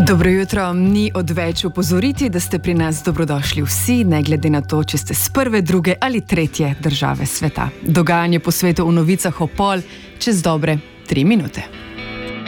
Dobro jutro. Ni odveč opozoriti, da ste pri nas dobrodošli vsi, ne glede na to, če ste z prve, druge ali tretje države sveta. Dogajanje po svetu v novicah o pol čez dobre 3 minute.